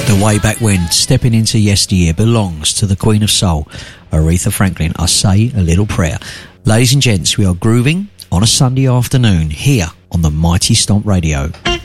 The way back when, stepping into yesteryear belongs to the Queen of Soul, Aretha Franklin. I say a little prayer. Ladies and gents, we are grooving on a Sunday afternoon here on the Mighty Stomp Radio.